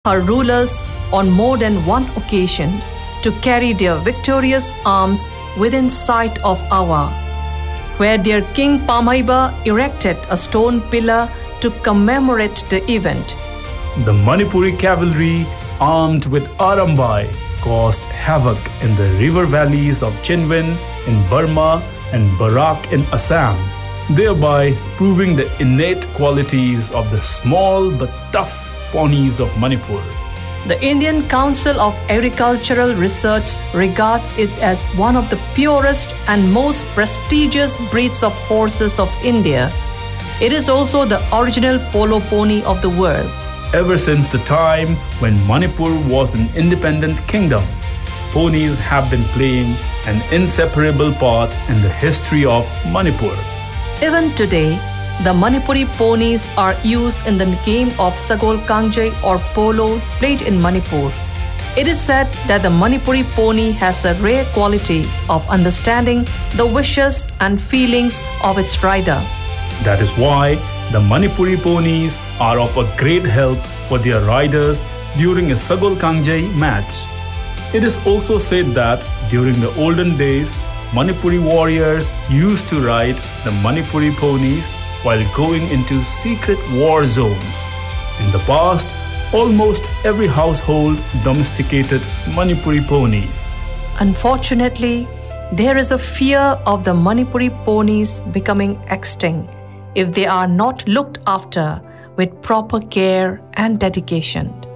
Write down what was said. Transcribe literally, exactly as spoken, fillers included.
her rulers on more than one occasion to carry their victorious arms within sight of Awa, where their king Pamaiba erected a stone pillar to commemorate the event. The Manipuri cavalry, armed with Arambai, caused havoc in the river valleys of Chinwin in Burma and Barak in Assam, thereby proving the innate qualities of the small but tough ponies of Manipur. The Indian Council of Agricultural Research regards it as one of the purest and most prestigious breeds of horses of India. It is also the original polo pony of the world. Ever since the time when Manipur was an independent kingdom, ponies have been playing an inseparable part in the history of Manipur. Even today, the Manipuri ponies are used in the game of Sagol Kangjai or polo played in Manipur. It is said that the Manipuri pony has a rare quality of understanding the wishes and feelings of its rider. That is why the Manipuri ponies are of a great help for their riders during a Sagol Kangjai match. It is also said that during the olden days, Manipuri warriors used to ride the Manipuri ponies while going into secret war zones. In the past, almost every household domesticated Manipuri ponies. Unfortunately, there is a fear of the Manipuri ponies becoming extinct if they are not looked after with proper care and dedication.